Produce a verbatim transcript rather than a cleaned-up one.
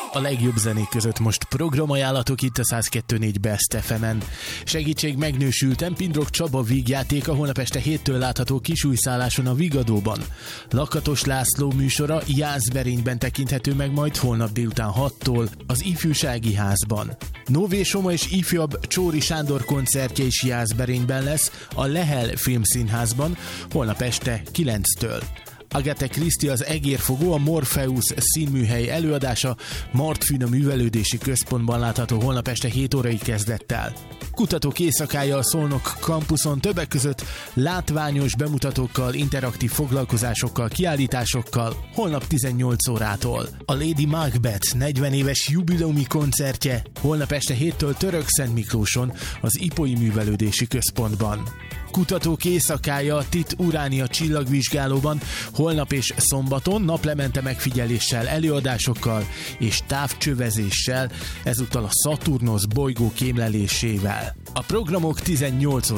A legjobb zenék között most programajánlatok itt a száz kettő négy Best ef emen. Segítség megnősültem, Pindrok Csaba vígjátéka holnap este héttől látható kisújszálláson a Vigadóban. Lakatos László műsora Jászberényben tekinthető meg majd holnap délután hattól az Ifjúsági Házban. Nové Soma és ifjabb Csóri Sándor koncertje is Jászberényben lesz a Lehel Filmszínházban holnap este kilenctől. Agatha Christie az Egérfogó, a Morpheus színműhely előadása Martfűn a Művelődési Központban látható holnap este hét órai kezdettel. Kutatók éjszakája a Szolnok kampuszon többek között látványos bemutatókkal, interaktív foglalkozásokkal, kiállításokkal holnap tizennyolc órától. A Lady Macbeth negyven éves jubileumi koncertje holnap este héttől Törökszentmiklóson az Ipoi Művelődési Központban. Kutatók éjszakája Tit Uránia csillagvizsgálóban holnap és szombaton naplemente megfigyeléssel, előadásokkal és távcsövezéssel, ezúttal a Szaturnosz bolygó kémlelésével. A programok tizennyolc óra